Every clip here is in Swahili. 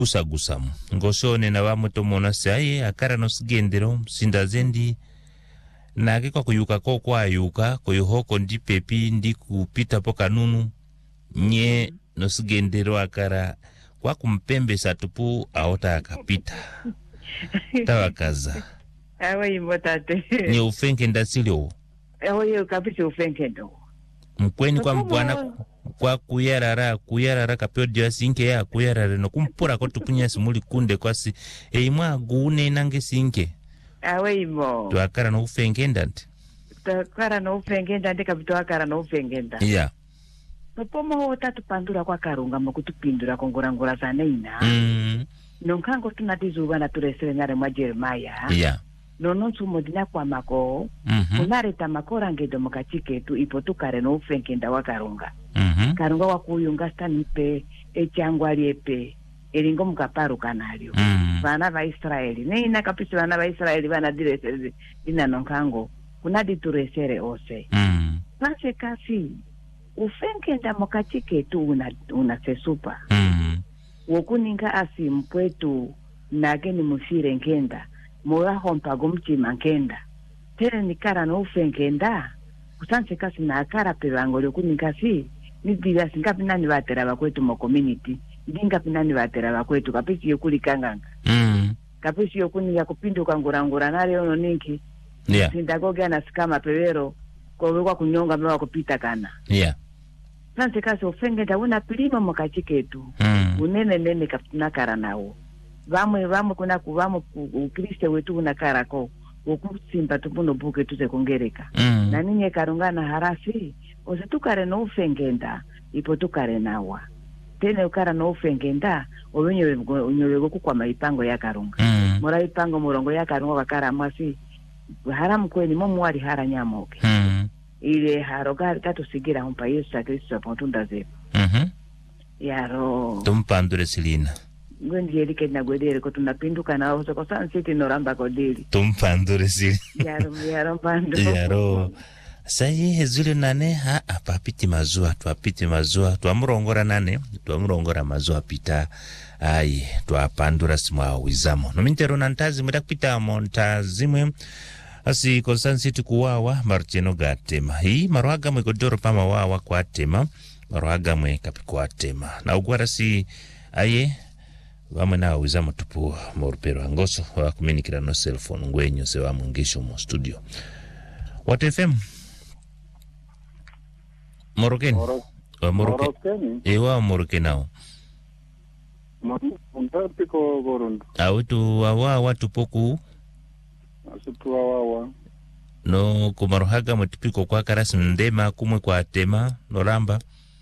gusagusamu ngosone na bamuto mona sai akara no sigendero sindazendi na kwa kuyuka ko kwayuka kuyuhoko ndi pepi ndi kupita po kanunu nye no sigendero akara kwa kumpembesa tupu aota akapita tawakaza awe imbotate nye ufenkenda silio awe kapisi ufenkendo mkweni kwa mbwana kwa kuyarara kapyo dia sinke ya kuyarara no kumpura ko tupunya simuli kunde kwasi eimwa gune nange sinke awe imo twakara no ufengenda nti twakara no ufengenda ndi kapito akara no ufengenda yeah pomo otatu pandura kwa karunga mukutupindura kongorangora sana ina nonkango tunatizuba na turesere nyare mwa Jeremiah yeah nono tumodina kwa mako unareta makora ngedo mukachiketu ipo tukare no ufengenda wa karunga karunga wakuyunga stanipe echangwali epe eringo mukaparu kanalyo vana va Israeli neina kapisi vana va Israeli vana diresere dina nonkango kunadi turesere ose pase kasi ufengenda mukachiketu una sesupa wokuninga asi mpwetu nage ni mufire nkenda mora hompa gomchima nkenda tere nikara no ufengenda kusanse kasi na akara pevango lyokuninga si nidira singapi nani batera bakwetu mo community ndinga pinani batera bakwetu kapisi yokulikanganga kapisi yokuninga kupinduka ngurangura nale ono ninki yeah sindagoga na sikama pevero kwa kunyonga mewa kupita kana yeah sanse kasi ufengenda una pilima mukachiketu unene nene kafunakara nawo vamwe kuna kuvamo ukriste wetu unakara ko wokusimba tupuno buke tuze kongereka na ninye karungana harasi ose tukare no ufengenda ipo tukare nawa tene ukara no ufengenda onyowe kwa maipango ya karunga mora ipango murongo ya karunga kakara mwasi haramu kweni momu hara nyamoke ile harogari katusigira humpa Yesu Kristo apontunda zepo yaro tumpandure silina ngwendi yerike na gwedere ko tunapinduka na oso ko sansiti noramba kodili tumpandure sili yaro pando yaro sai hezule nane ha apapiti mazua tuamurongora nane tuamurongora mazua pita ai tuapandura simwa wizamo nomintero nantazi mweda kupita montazimwe asi konsansiti kuwawa marcheno gatema hii maruaga mwe kodoro pama wawa kwa tema maruaga mwe kapikuwa tema na ugwara si aye wame na wizamo tupu morupero angoso wa kuminikira no cellphone ngwenyo sewa mungisho mo studio What FM Moroken ewa Moroken nao Mundapiko gorundo awitu wawa tupoku asitu wawa no kumaruhaga mutipiko kwa karasi ndema kumwe kwa tema noramba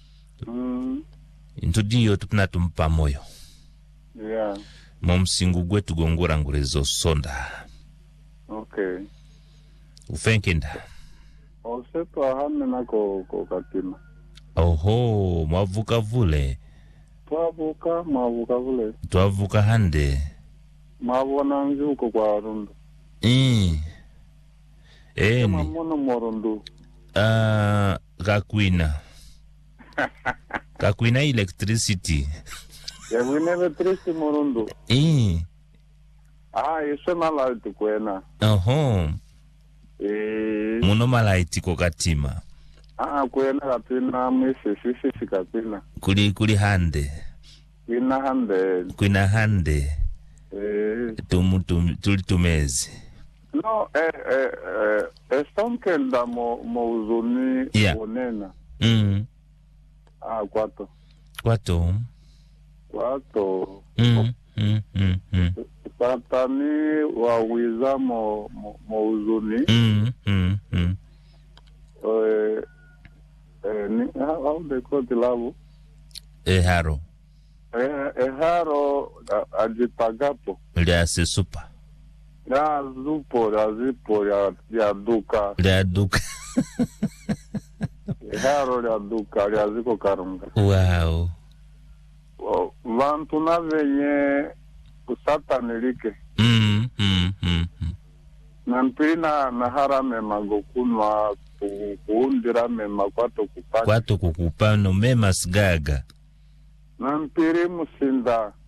intudiyo tupina tumpa moyo yeah momsingu gwetu gongora ngurezo sonda okay ufenkenda osetu ahame nako katima oho mwavuka vule mwavuka vule twavuka hande mwabona njuko kwa rundo mwamono morondu kakwina electricity ya wine electricity morondu yeso malaiti kwena oho muno malaiti ko katima kwena katina sisi katina kuli hande kwina hande tulitumezi no estonkenda mo uzuni onena kwato patani wawiza mo uzuni ni how they call the lavo eharo ajitagapo ya sesupa ya zupo ya duka eharo ya duka ya ziko karunga wow vantu na venye kusatanilike na mpina na harame magokunwa kuundira mema kwato kupa no mema sigaga na mpiri musinda